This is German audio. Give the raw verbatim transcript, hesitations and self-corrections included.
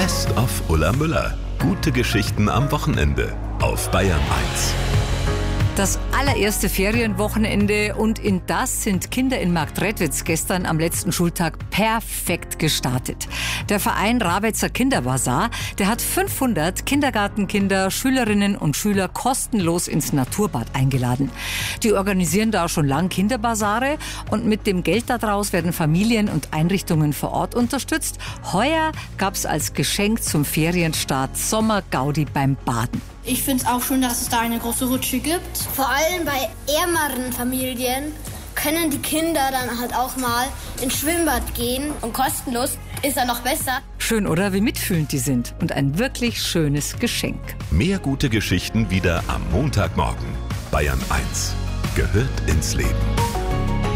Best of Ulla Müller. Gute Geschichten am Wochenende auf Bayern eins. Das allererste Ferienwochenende und in das sind Kinder in Marktredwitz gestern am letzten Schultag perfekt gestartet. Der Verein Rawetzer Kinderbasar, der hat fünfhundert Kindergartenkinder, Schülerinnen und Schüler kostenlos ins Naturbad eingeladen. Die organisieren da schon lang Kinderbasare und mit dem Geld daraus werden Familien und Einrichtungen vor Ort unterstützt. Heuer gab's als Geschenk zum Ferienstart Sommergaudi beim Baden. Ich finde es auch schön, dass es da eine große Rutsche gibt. Vor allem bei ärmeren Familien können die Kinder dann halt auch mal ins Schwimmbad gehen. Und kostenlos ist dann noch besser. Schön, oder? Wie mitfühlend die sind. Und ein wirklich schönes Geschenk. Mehr gute Geschichten wieder am Montagmorgen. Bayern eins gehört ins Leben.